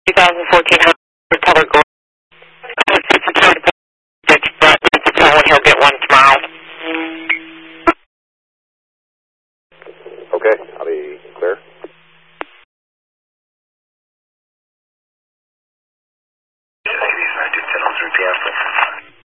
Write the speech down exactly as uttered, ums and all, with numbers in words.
twenty fourteen Honda Color Gold. He'll get one tomorrow. Okay.